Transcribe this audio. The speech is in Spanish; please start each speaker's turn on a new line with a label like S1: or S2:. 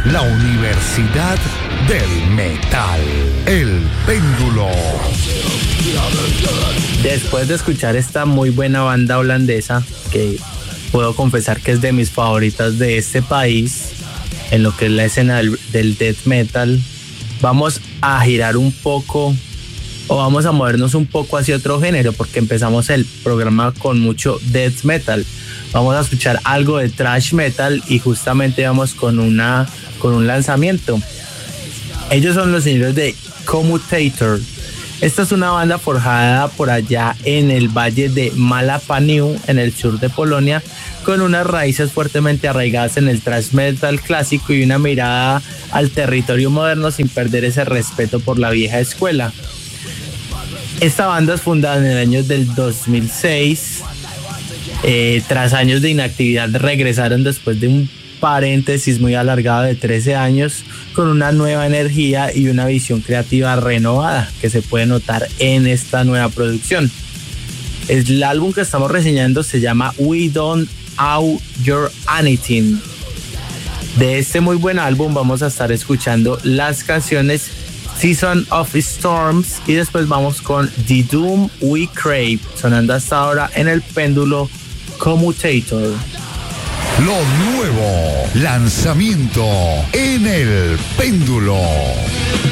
S1: la Universidad del Metal, El Péndulo.
S2: Después de escuchar esta muy buena banda holandesa, que puedo confesar que es de mis favoritas de este país, en lo que es la escena del death metal, vamos a girar un poco, o vamos a movernos un poco hacia otro género, porque empezamos el programa con mucho death metal. Vamos a escuchar algo de thrash metal y justamente vamos con un lanzamiento. Ellos son los señores de Commutator. Esta es una banda forjada por allá en el valle de Malapaniu, en el sur de Polonia, con unas raíces fuertemente arraigadas en el thrash metal clásico y una mirada al territorio moderno sin perder ese respeto por la vieja escuela. Esta banda es fundada en el año del 2006. Tras años de inactividad regresaron después de un paréntesis muy alargado de 13 años con una nueva energía y una visión creativa renovada que se puede notar en esta nueva producción. El álbum que estamos reseñando se llama We Don't Owe Your Anything. De este muy buen álbum vamos a estar escuchando las canciones Season of Storms y después vamos con The Doom We Crave, sonando hasta ahora en El Péndulo Commutator.
S1: Lo nuevo, lanzamiento en El Péndulo.